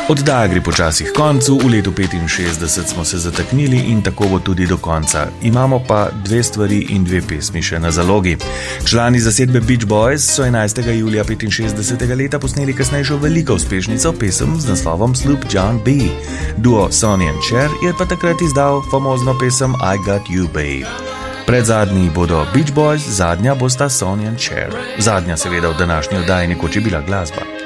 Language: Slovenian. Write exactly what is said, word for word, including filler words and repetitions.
Oddaja gre počasi k koncu, v letu petinšestdeset smo se zataknili in tako bo tudi do konca. Imamo pa dve stvari in dve pesmi še na zalogi. Člani zasedbe Beach Boys so enajstega julija petinšestdesetega leta posneli kasnejšo veliko uspešnico, pesem z naslovom Sloop John B. Duo Sonny and Cher je pa takrat izdal famozno pesem I Got You Babe. Predzadnji bodo Beach Boys, zadnja bosta Sonny and Cher. Zadnja seveda v današnji oddaji nekoč je bila glasba.